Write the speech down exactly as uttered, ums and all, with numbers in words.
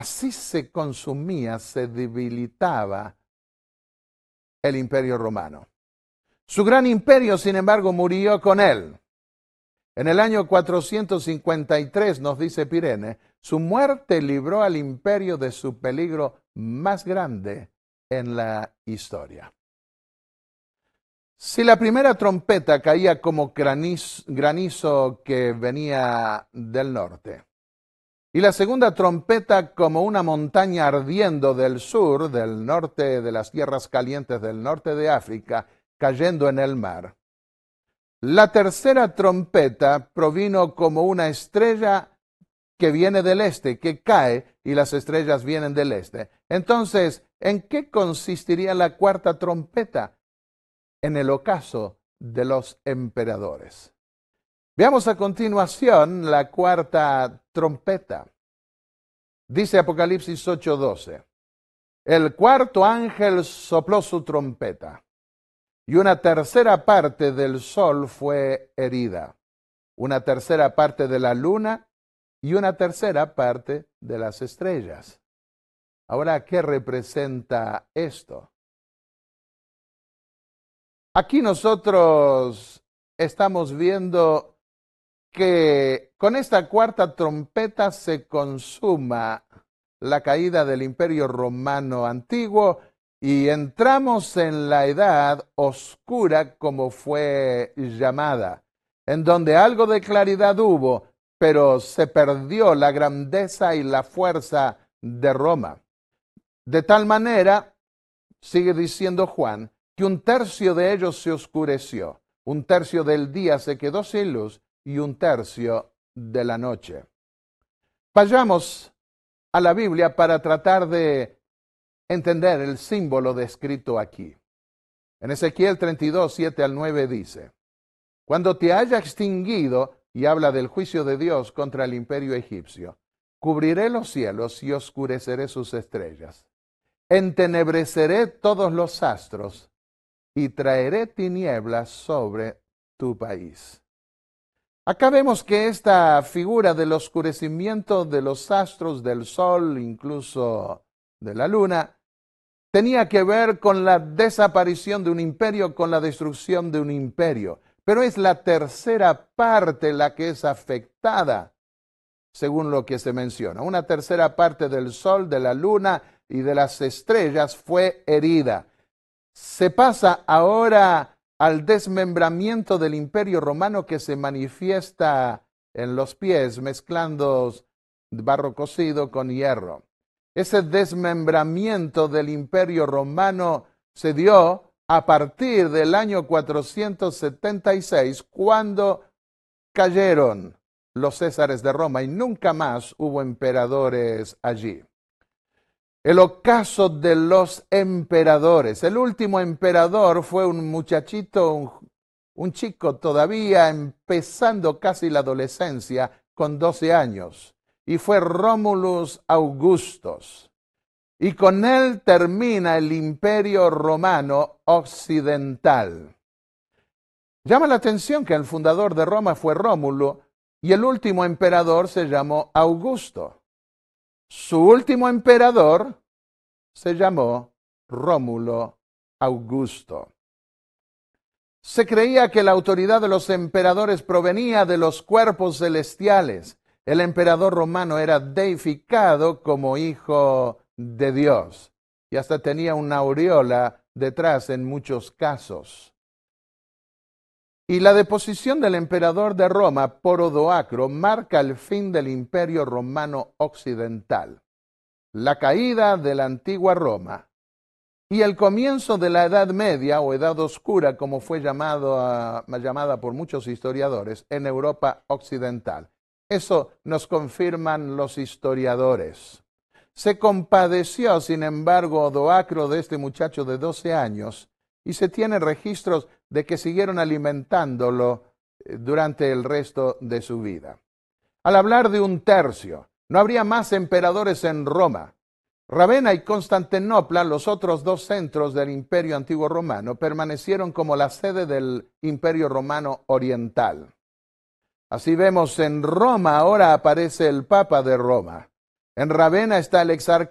Así se consumía, se debilitaba el imperio romano. Su gran imperio, sin embargo, murió con él. En el año cuatrocientos cincuenta y tres, nos dice Pirene, su muerte libró al imperio de su peligro más grande en la historia. Si la primera trompeta caía como granizo, granizo que venía del norte, y la segunda trompeta como una montaña ardiendo del sur, del norte de las tierras calientes del norte de África, cayendo en el mar, la tercera trompeta provino como una estrella que viene del este, que cae, y las estrellas vienen del este. Entonces, ¿en qué consistiría la cuarta trompeta? En el ocaso de los emperadores. Veamos a continuación la cuarta trompeta. Dice Apocalipsis ocho doce. El cuarto ángel sopló su trompeta, y una tercera parte del sol fue herida, una tercera parte de la luna y una tercera parte de las estrellas. Ahora, ¿qué representa esto? Aquí nosotros estamos viendo que con esta cuarta trompeta se consuma la caída del Imperio Romano antiguo y entramos en la edad oscura, como fue llamada, en donde algo de claridad hubo, pero se perdió la grandeza y la fuerza de Roma. De tal manera, sigue diciendo Juan, que un tercio de ellos se oscureció, un tercio del día se quedó sin luz y un tercio de la noche. Vayamos a la Biblia para tratar de entender el símbolo descrito aquí. En Ezequiel treinta y dos, siete al nueve dice, cuando te haya extinguido, y habla del juicio de Dios contra el imperio egipcio, cubriré los cielos y oscureceré sus estrellas. Entenebreceré todos los astros y traeré tinieblas sobre tu país. Acá vemos que esta figura del oscurecimiento de los astros, del sol, incluso de la luna, tenía que ver con la desaparición de un imperio, con la destrucción de un imperio. Pero es la tercera parte la que es afectada, según lo que se menciona. Una tercera parte del sol, de la luna y de las estrellas fue herida. Se pasa ahora al desmembramiento del imperio romano que se manifiesta en los pies, mezclando barro cocido con hierro. Ese desmembramiento del imperio romano se dio a partir del año cuatrocientos setenta y seis, cuando cayeron los césares de Roma y nunca más hubo emperadores allí. El ocaso de los emperadores. El último emperador fue un muchachito, un, un chico todavía empezando casi la adolescencia, con doce años, y fue Romulus Augustus. Y con él termina el imperio romano occidental. Llama la atención que el fundador de Roma fue Rómulo y el último emperador se llamó Augusto. Su último emperador se llamó Rómulo Augusto. Se creía que la autoridad de los emperadores provenía de los cuerpos celestiales. El emperador romano era deificado como hijo de Dios y hasta tenía una aureola detrás en muchos casos. Y la deposición del emperador de Roma por Odoacro marca el fin del imperio romano occidental, la caída de la antigua Roma y el comienzo de la Edad Media o Edad Oscura, como fue llamado a, llamada por muchos historiadores, en Europa occidental. Eso nos confirman los historiadores. Se compadeció, sin embargo, Odoacro de este muchacho de doce años y se tienen registros de que siguieron alimentándolo durante el resto de su vida. Al hablar de un tercio, no habría más emperadores en Roma. Ravenna y Constantinopla, los otros dos centros del Imperio Antiguo Romano, permanecieron como la sede del Imperio Romano Oriental. Así vemos en Roma, ahora aparece el Papa de Roma. En Ravenna está el exarca